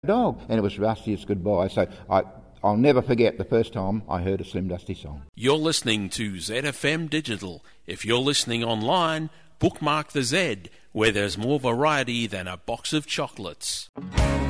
dog, and it was Rusty's Goodbye. So I'll never forget the first time I heard a Slim Dusty song. You're listening to ZFM Digital. If you're listening online, bookmark the Z, where there's more variety than a box of chocolates.